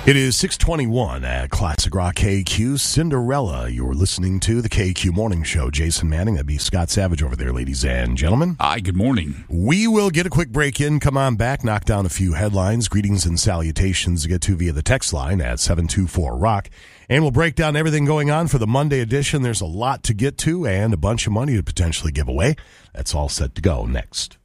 It is 6:21 at Classic Rock KQ. Cinderella, you're listening to the KQ Morning Show. Jason Manning, that'd be Scott Savage over there, ladies and gentlemen. Hi, good morning. We will get a quick break in. Come on back, knock down a few headlines, greetings and salutations to get to via the text line at 724-ROCK. And we'll break down everything going on for the Monday edition. There's a lot to get to and a bunch of money to potentially give away. That's all set to go next.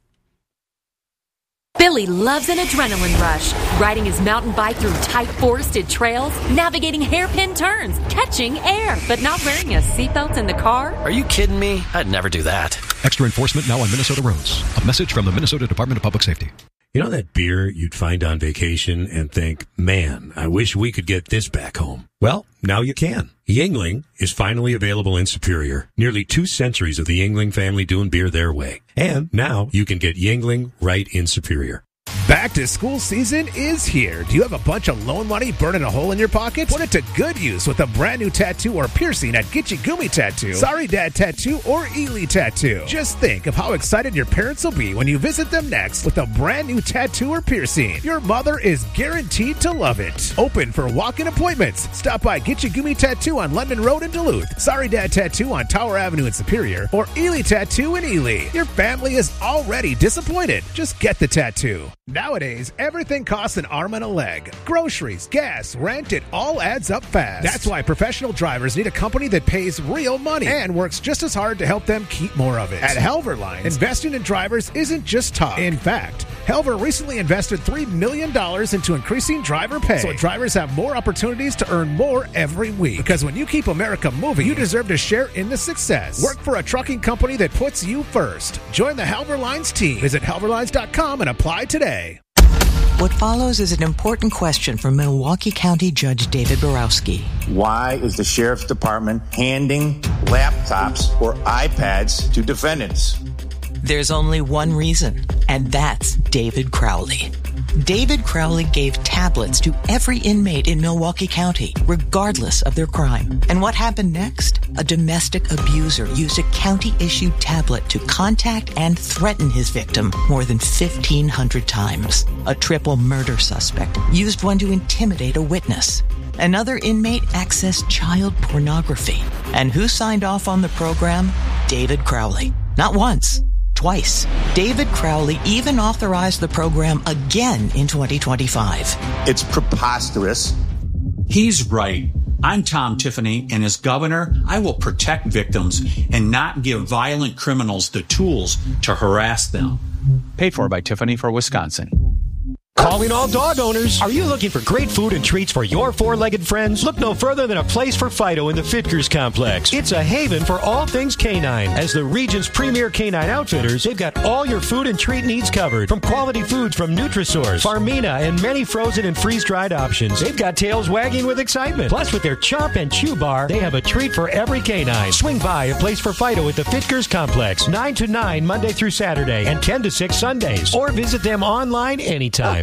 Billy loves an adrenaline rush, riding his mountain bike through tight forested trails, navigating hairpin turns, catching air, but not wearing a seatbelt in the car. Are you kidding me? I'd never do that. Extra enforcement now on Minnesota roads. A message from the Minnesota Department of Public Safety. You know that beer you'd find on vacation and think, man, I wish we could get this back home. Well, now you can. Yuengling is finally available in Superior. Nearly 2 centuries of the Yuengling family doing beer their way. And now you can get Yuengling right in Superior. Back to school season is here. Do you have a bunch of loan money burning a hole in your pocket? Put it to good use with a brand new tattoo or piercing at Gitchy Gumi Tattoo, Sorry Dad Tattoo, or Ely Tattoo. Just think of how excited your parents will be when you visit them next with a brand new tattoo or piercing. Your mother is guaranteed to love it. Open for walk-in appointments. Stop by Gitchy Gumi Tattoo on London Road in Duluth, Sorry Dad Tattoo on Tower Avenue in Superior, or Ely Tattoo in Ely. Your family is already disappointed. Just get the tattoo. Nowadays, everything costs an arm and a leg. Groceries, gas, rent, it all adds up fast. That's why professional drivers need a company that pays real money and works just as hard to help them keep more of it. At Helver Lines, investing in drivers isn't just talk. In fact, Helver recently invested $3 million into increasing driver pay, so drivers have more opportunities to earn more every week. Because when you keep America moving, you deserve to share in the success. Work for a trucking company that puts you first. Join the Helver Lines team. Visit helverlines.com and apply today. What follows is an important question from Milwaukee County Judge David Borowski. Why is the Sheriff's Department handing laptops or iPads to defendants? There's only one reason, and that's David Crowley. David Crowley gave tablets to every inmate in Milwaukee County, regardless of their crime. And what happened next? A domestic abuser used a county-issued tablet to contact and threaten his victim more than 1,500 times. A triple murder suspect used one to intimidate a witness. Another inmate accessed child pornography. And who signed off on the program? David Crowley. Not once. Twice. David Crowley even authorized the program again in 2025. It's preposterous. He's right. I'm Tom Tiffany, and as governor, I will protect victims and not give violent criminals the tools to harass them. Paid for by Tiffany for Wisconsin. Calling all dog owners. Are you looking for great food and treats for your four-legged friends? Look no further than a place for Fido in the Fitkers Complex. It's a haven for all things canine. As the region's premier canine outfitters, they've got all your food and treat needs covered. From quality foods from Nutrisource, Farmina, and many frozen and freeze-dried options. They've got tails wagging with excitement. Plus, with their Chomp and Chew Bar, they have a treat for every canine. Swing by a place for Fido at the Fitkers Complex, 9 to 9 Monday through Saturday, and 10 to 6 Sundays. Or visit them online anytime.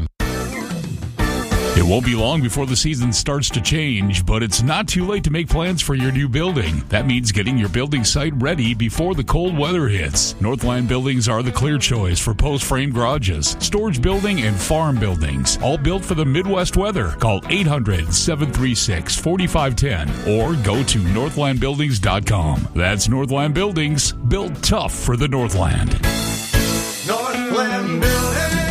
It won't be long before the season starts to change, but it's not too late to make plans for your new building. That means getting your building site ready before the cold weather hits. Northland Buildings are the clear choice for post-frame garages, storage building, and farm buildings, all built for the Midwest weather. Call 800-736-4510 or go to northlandbuildings.com. That's Northland Buildings, built tough for the Northland. Northland Buildings.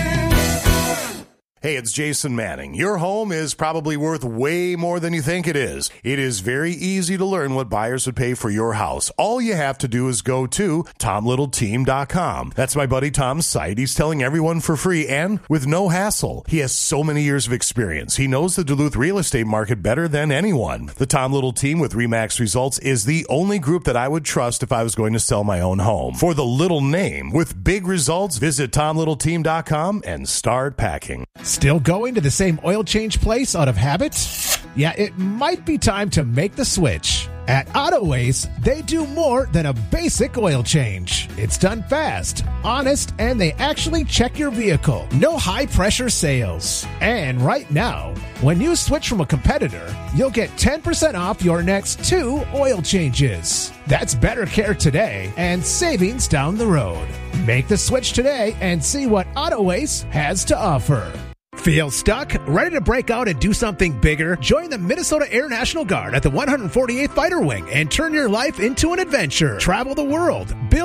Hey, it's Jason Manning. Your home is probably worth way more than you think it is. It is very easy to learn what buyers would pay for your house. All you have to do is go to TomLittleTeam.com. That's my buddy Tom's site. He's telling everyone for free and with no hassle. He has so many years of experience. He knows the Duluth real estate market better than anyone. The Tom Little Team with RE/MAX Results is the only group that I would trust if I was going to sell my own home. For the little name with big results, visit TomLittleTeam.com and start packing. Still going to the same oil change place out of habit? Yeah, it might be time to make the switch. At Autoways, they do more than a basic oil change. It's done fast, honest, and they actually check your vehicle. No high-pressure sales. And right now, when you switch from a competitor, you'll get 10% off your next 2 oil changes. That's better care today and savings down the road. Make the switch today and see what Autoways has to offer. Feel stuck? Ready to break out and do something bigger? Join the Minnesota Air National Guard at the 148th Fighter Wing and turn your life into an adventure. Travel the world. Build